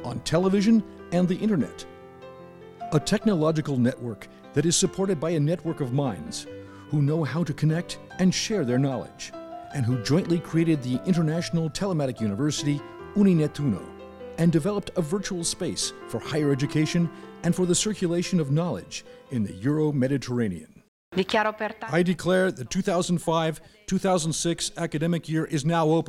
on television and the internet. A technological network that is supported by a network of minds who know how to connect and share their knowledge, and who jointly created the International Telematic University Uninet-1 and developed a virtual space for higher education and for the circulation of knowledge in the Euro-Mediterranean. I declare the 2005-2006 academic year is now open.